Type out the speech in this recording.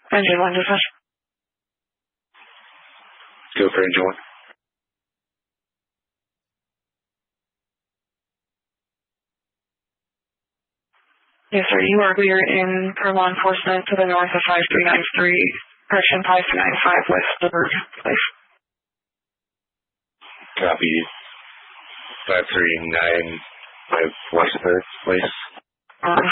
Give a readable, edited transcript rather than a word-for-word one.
Engine 1 dispatch. Go for engine 1. Yes, sir. You are clear in per law enforcement to the north of 5393, correction 5395 West Third Place. Copy. 5395 West Third Place.